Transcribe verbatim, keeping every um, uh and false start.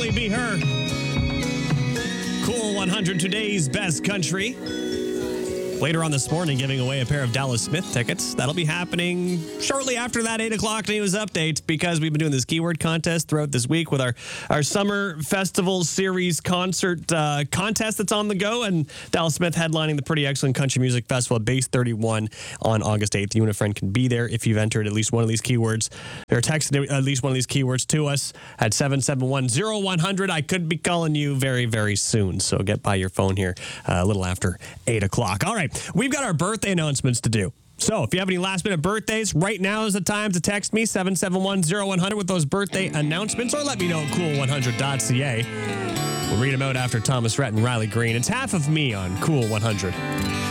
only be her. Cool one hundred, today's best country. Later on this morning, giving away a pair of Dallas Smith tickets. That'll be happening shortly after that eight o'clock news update, because we've been doing this keyword contest throughout this week with our, our Summer Festival Series concert uh, contest that's on the go, and Dallas Smith headlining the Pretty Excellent Country Music Festival at Base thirty-one on August eighth. You and a friend can be there if you've entered at least one of these keywords, or texted at least one of these keywords to us at seven seven one, zero one hundred. I could be calling you very, very soon, so get by your phone here uh, a little after eight o'clock. All right. We've got our birthday announcements to do. So if you have any last minute birthdays, right now is the time to text me, seven seven one, zero one hundred with those birthday announcements, or let me know at cool one hundred dot c a. We'll read them out after Thomas Rhett and Riley Green. It's Half of Me on Cool one hundred.